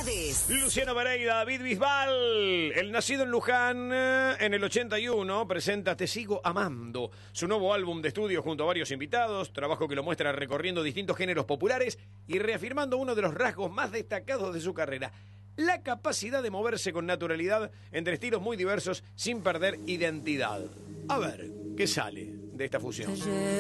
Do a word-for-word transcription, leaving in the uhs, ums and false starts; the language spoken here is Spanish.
Novedades. Luciano Pereira, David Bisbal, el nacido en Luján eh, en el ochenta y uno, presenta Te Sigo Amando, su nuevo álbum de estudio junto a varios invitados, trabajo que lo muestra recorriendo distintos géneros populares y reafirmando uno de los rasgos más destacados de su carrera: la capacidad de moverse con naturalidad entre estilos muy diversos sin perder identidad. A ver, ¿qué sale de esta fusión?